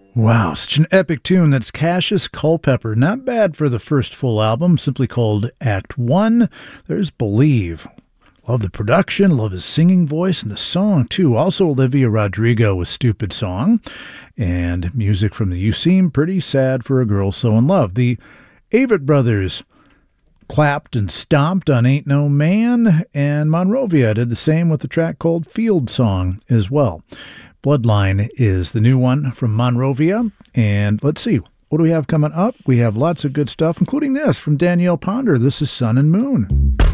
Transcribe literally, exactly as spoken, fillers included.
Wow, such an epic tune. That's Cassius Culpepper. Not bad for the first full album, simply called Act One. There's Believe. Love the production, love his singing voice, and the song, too. Also, Olivia Rodrigo with Stupid Song. And music from the You Seem Pretty Sad for a Girl So in Love. The Avett Brothers clapped and stomped on Ain't No Man, and Monrovia did the same with the track called Field Song as well. Bloodline is the new one from Monrovia, and let's see, what do we have coming up? We have lots of good stuff, including this from Danielle Ponder. This is Sun and Moon.